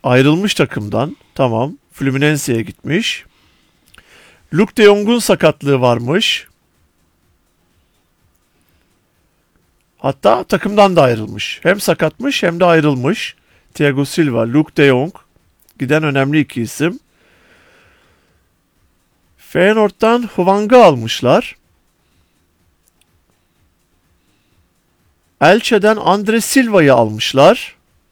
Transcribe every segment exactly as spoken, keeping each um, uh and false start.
Ayrılmış takımdan. Tamam. Fluminense'ye gitmiş. Luke de Jong'un sakatlığı varmış. Hatta takımdan da ayrılmış. Hem sakatmış hem de ayrılmış. Thiago Silva, Luke de Jong. Giden önemli iki isim. Feyenoord'dan Hwang'ı almışlar. Elche'den Andre Silva'yı almışlar.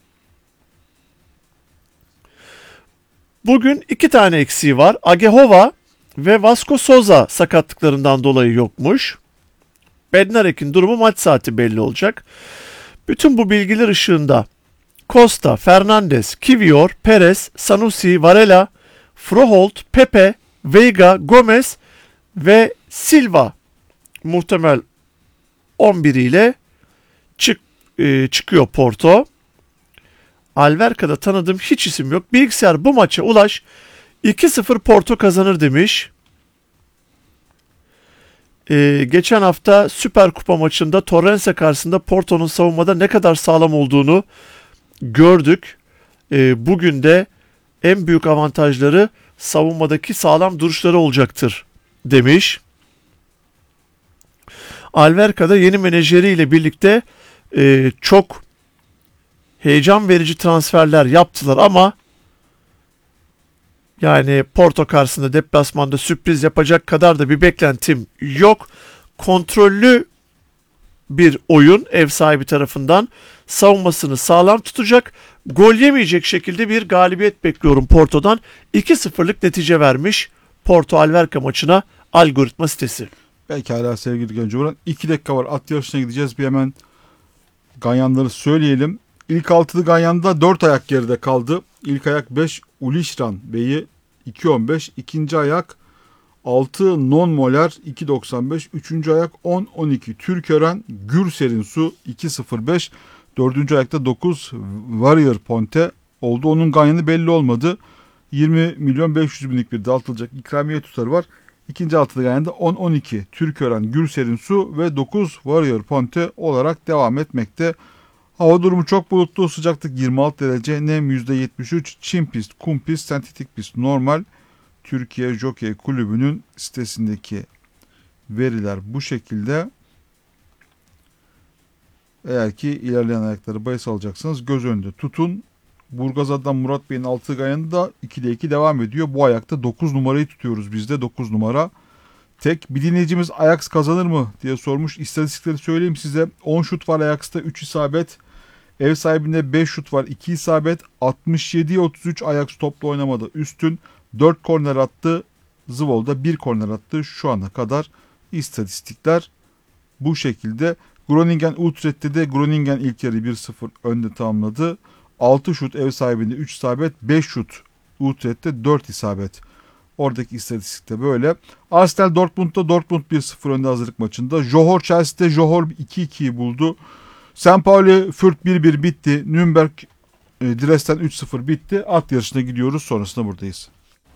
Bugün iki tane eksiği var. Agehova ve Vasco Souza sakatlıklarından dolayı yokmuş. Bednarek'in durumu maç saati belli olacak. Bütün bu bilgiler ışığında Costa, Fernandes, Kivior, Perez, Sanusi, Varela, Froholt, Pepe, Veiga, Gomez ve Silva muhtemel on bir ile çık, e, çıkıyor Porto. Alverca'da tanıdığım hiç isim yok. Bilgisayar bu maça ulaş. iki sıfır Porto kazanır demiş. Ee, geçen hafta Süper Kupa maçında Torrens'e karşısında Porto'nun savunmada ne kadar sağlam olduğunu gördük. Ee, bugün de en büyük avantajları savunmadaki sağlam duruşları olacaktır demiş. Alverca'da yeni menajeriyle birlikte e, çok heyecan verici transferler yaptılar ama yani Porto karşısında deplasmanda sürpriz yapacak kadar da bir beklentim yok. Kontrollü bir oyun ev sahibi tarafından, savunmasını sağlam tutacak, gol yemeyecek şekilde bir galibiyet bekliyorum Porto'dan. iki sıfırlık netice vermiş Porto Alverca maçına algoritma sitesi. Pekala sevgili Genco Buran. iki dakika var, at yarışına gideceğiz. Bir hemen ganyanları söyleyelim. İlk altılı ganyanda dört ayak geride kaldı. İlk ayak beş Ulişran Bey'i iki on beş. İkinci ayak altı Non Moler iki doksan beş. Üçüncü ayak on on iki Türkören Gürser'in Su iki sıfır beş. Dördüncü ayakta dokuz Warrior Ponte oldu. Onun ganyanı belli olmadı. yirmi milyon beş yüz binlik bir dağıtılacak ikramiye tutarı var. İkinci altılı ganyanda on on iki Türkören Gürser'in Su ve dokuz Warrior Ponte olarak devam etmekte. Hava durumu çok bulutlu, sıcaklık yirmi altı derece, nem yüzde yetmiş üç, çim pist, kum pist, sentetik pist normal. Türkiye Jokey Kulübü'nün sitesindeki veriler bu şekilde. Eğer ki ilerleyen ayakları bahis alacaksınız göz önünde tutun. Burgazada'dan Murat Bey'in altı ganyanında ikide iki devam ediyor. Bu ayakta dokuz numarayı tutuyoruz biz de, dokuz numara. Tek bir dinleyicimiz Ajax kazanır mı diye sormuş. İstatistikleri söyleyeyim size. on şut var Ajax'ta, üç isabet. Ev sahibinde beş şut var, iki isabet. altmış yediye otuz üç Ajax topla oynamada üstün. dört korner attı. Zwolle bir korner attı. Şu ana kadar istatistikler bu şekilde. Groningen Utrecht'te de Groningen ilk yarı bir sıfır önde tamamladı. altı şut ev sahibinde, üç isabet. beş şut Utrecht'te, dört isabet. Oradaki istatistikte böyle. Arsenal Dortmund'da Dortmund bir sıfır önde hazırlık maçında. Johor Chelsea'de Johor iki ikiyi buldu. St. Pauli Fürth bir bir bitti. Nürnberg e, Dresden üç sıfır bitti. At yarışına gidiyoruz. Sonrasında buradayız.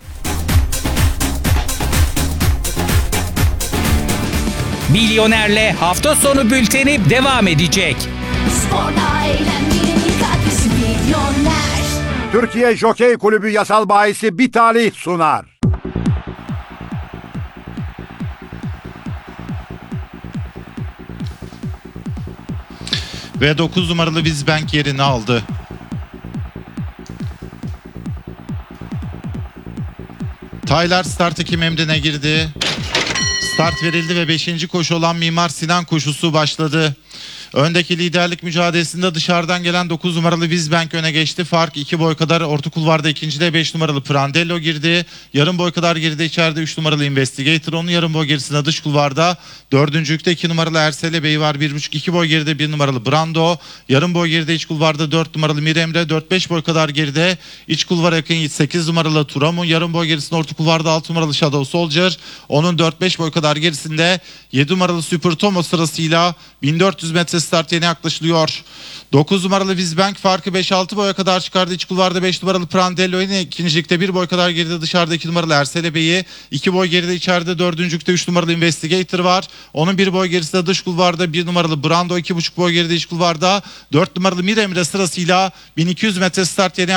Milyoner'le hafta sonu bülteni devam edecek. Sporda eğlenmenin katkısı Milyoner. Türkiye Jokey Kulübü yasal bahisi Bitali sunar. Ve dokuz numaralı Wizbank yerini aldı. Taylar start ekim emrine girdi. Start verildi ve beşinci koşu olan Mimar Sinan koşusu başladı. Öndeki liderlik mücadelesinde dışarıdan gelen dokuz numaralı Wizbank öne geçti. Fark iki boy kadar. Orta kulvarda ikincide beş numaralı Prandello girdi. Yarım boy kadar geride içeride üç numaralı Investigator. Onun yarım boy gerisinde dış kulvarda. Dördüncülükte iki numaralı Ersele Bey var. bir buçuk iki boy geride bir numaralı Brando. Yarım boy geride iç kulvarda dört numaralı Miremre. dört beş boy kadar geride. İç kulvara yakın sekiz numaralı Turamu. Yarım boy gerisinde orta kulvarda altı numaralı Shadow Soldier. Onun dört beş boy kadar gerisinde yedi numaralı Super Tomo sırasıyla bin dört yüz metre start yeni yaklaşılıyor. dokuz numaralı Wizbank farkı beş altı boya kadar çıkardı. İç kulvarda beş numaralı Prandello yine ikincilikte bir boy kadar geride, dışarıda iki numaralı Ersele Bey'i. iki boy geride içeride dördüncülükte üç numaralı Investigator var. Onun bir boy gerisinde dış kulvarda bir numaralı Brando, iki buçuk boy geride iç kulvarda dört numaralı Miremre sırasıyla bin iki yüz metre start yeni